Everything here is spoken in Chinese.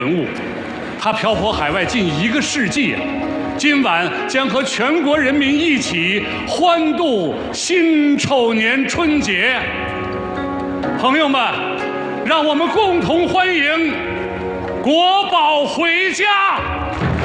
人物，他漂泊海外近1个世纪，今晚将和全国人民一起欢度辛丑年春节。朋友们，让我们共同欢迎国宝回家。